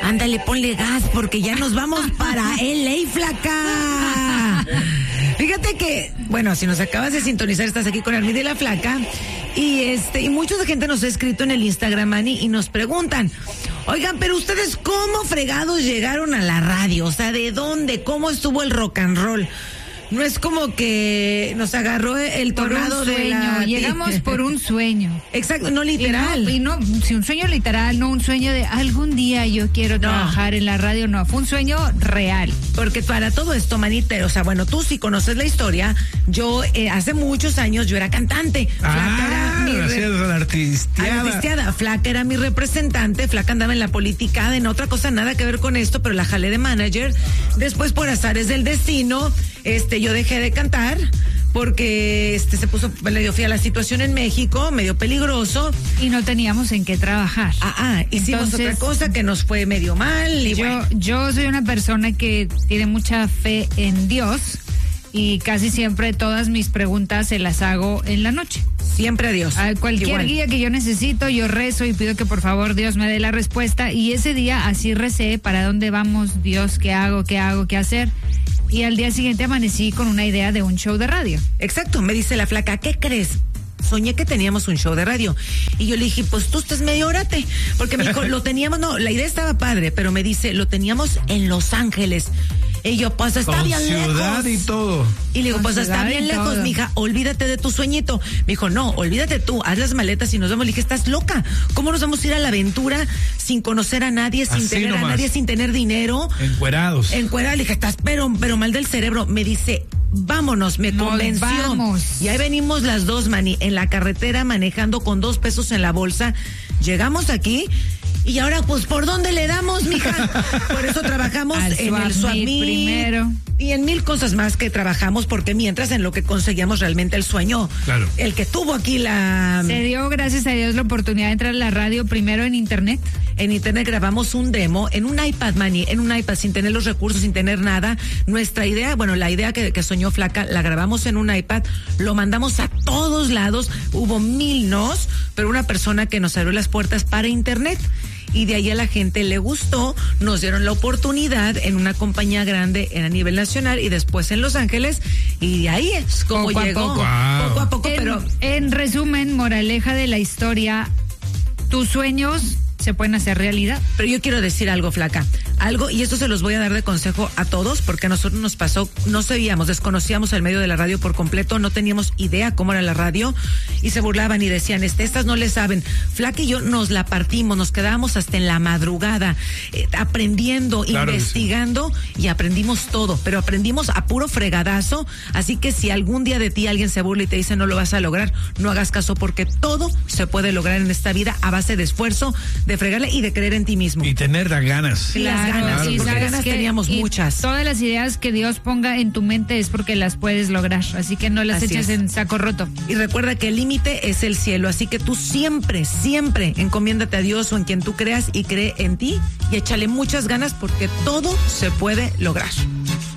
Ándale, ponle gas porque ya nos vamos para LA, flaca. Fíjate que, bueno, si nos acabas de sintonizar, estás aquí con Armida y la Flaca. Y mucha gente nos ha escrito en el Instagram, Manny, y nos preguntan, oigan, pero ustedes ¿cómo fregados llegaron a la radio? O sea, ¿de dónde? ¿Cómo estuvo el rock and roll? No es como que nos agarró el tornado de la... Llegamos por un sueño. Exacto, no literal. Y no, si un sueño literal, no un sueño de algún día yo quiero trabajar en la radio, no, fue un sueño real. Porque para todo esto, manita, o sea, bueno, tú sí conoces la historia, yo hace muchos años yo era cantante. Flaca era artisteada. Flaca era mi representante, Flaca andaba en la politicada, en otra cosa nada que ver con esto, pero la jalé de manager. Después, por azares del destino, yo dejé de cantar porque se puso, le dio fea la situación en México, medio peligroso. Y no teníamos en qué trabajar. Hicimos otra cosa que nos fue medio mal. Y yo soy una persona que tiene mucha fe en Dios y casi siempre todas mis preguntas se las hago en la noche. Siempre a Dios. A cualquier guía que yo necesito, yo rezo y pido que por favor Dios me dé la respuesta. Y ese día así recé, ¿para dónde vamos, Dios? ¿Qué hago? ¿Qué hacer? Y al día siguiente amanecí con una idea de un show de radio. Exacto, me dice la Flaca, ¿qué crees? Soñé que teníamos un show de radio. Y yo le dije, pues tú estás medio órate. Porque me dijo, lo teníamos, no, la idea estaba padre, pero me dice, lo teníamos en Los Ángeles. Y yo, pues está bien lejos. Ciudad y todo. Y le digo, pues está bien lejos, mija, olvídate de tu sueñito. Me dijo, no, olvídate tú, haz las maletas y nos vamos. Le dije, estás loca. ¿Cómo nos vamos a ir a la aventura sin conocer a nadie, sin tener a nadie, sin tener dinero? Encuerados. Le dije, estás pero mal del cerebro. Me dice, vámonos, me convenció. Vamos. Y ahí venimos las dos, Manny, en la carretera manejando con $2 en la bolsa. Llegamos aquí. Y ahora, pues, ¿por dónde le damos, mija? Por eso trabajamos en el Swap Meet primero. Y en 1000 cosas más que trabajamos, porque mientras en lo que conseguíamos realmente el sueño. Claro. El que tuvo aquí la... Se dio, gracias a Dios, la oportunidad de entrar a la radio primero en internet. En internet grabamos un demo en un iPad, Manny, en un iPad, sin tener los recursos, sin tener nada. Nuestra idea, bueno, la idea que soñó Flaca, la grabamos en un iPad, lo mandamos a todos lados, hubo 1000 nos, pero una persona que nos abrió las puertas para internet. Y de ahí a la gente le gustó, nos dieron la oportunidad en una compañía grande a nivel nacional y después en Los Ángeles, y de ahí es como llegó. Poco a poco, pero... En resumen, moraleja de la historia, tus sueños se pueden hacer realidad. Pero yo quiero decir algo, Flaca, y esto se los voy a dar de consejo a todos, porque a nosotros nos pasó, no sabíamos, desconocíamos el medio de la radio por completo, no teníamos idea cómo era la radio, y se burlaban y decían, estas no le saben. Flaca y yo nos la partimos, nos quedábamos hasta en la madrugada, aprendiendo, investigando, y aprendimos todo, pero aprendimos a puro fregadazo, así que si algún día de ti alguien se burla y te dice no lo vas a lograr, no hagas caso, porque todo se puede lograr en esta vida a base de esfuerzo, de fregarle y de creer en ti mismo. Y tener ganas. Las ganas teníamos muchas. Todas las ideas que Dios ponga en tu mente es porque las puedes lograr, así que no las eches en saco roto. Y recuerda que el límite es el cielo, así que tú siempre encomiéndate a Dios o en quien tú creas y cree en ti y échale muchas ganas porque todo se puede lograr.